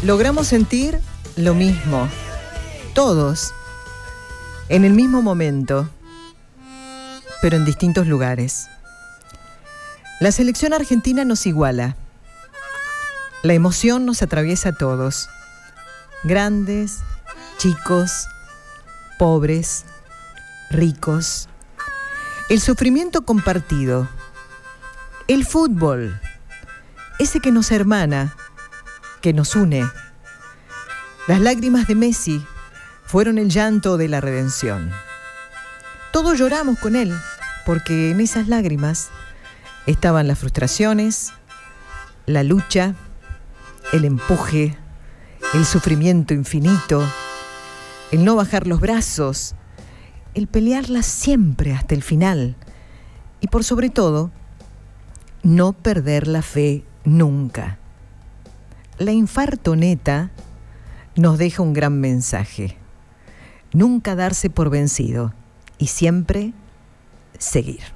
logramos sentir lo mismo, todos, en el mismo momento, pero en distintos lugares. La selección argentina nos iguala. La emoción nos atraviesa a todos, grandes, chicos, pobres, ricos. El sufrimiento compartido, el fútbol, ese que nos hermana, que nos une. Las lágrimas de Messi fueron el llanto de la redención. Todos lloramos con él, porque en esas lágrimas estaban las frustraciones, la lucha, el empuje, el sufrimiento infinito, el no bajar los brazos, el pelearla siempre hasta el final y por sobre todo, no perder la fe nunca. La infartoneta nos deja un gran mensaje. Nunca darse por vencido y siempre seguir.